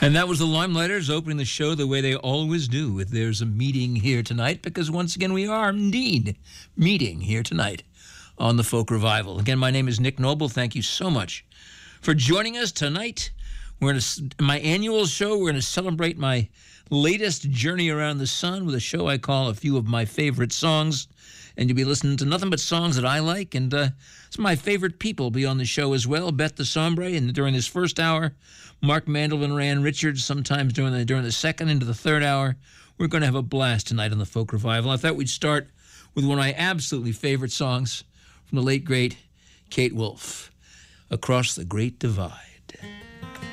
And that was the Limelighters opening the show the way they always do with There's a Meeting Here Tonight, because once again we are indeed meeting here tonight on the Folk Revival. Again, my name is Nick Noble. Thank you so much for joining us tonight. We're in my annual show. We're going to celebrate my latest journey around the sun with a show I call A Few of My Favorite Songs. And you'll be listening to nothing but songs that I like, and some of my favorite people will be on the show as well. Beth DeSombre, and during this first hour, Mark Mandelman, Ran Richards, sometimes during the second into the third hour. We're going to have a blast tonight on the Folk Revival. I thought we'd start with one of my absolutely favorite songs from the late, great Kate Wolf, Across the Great Divide.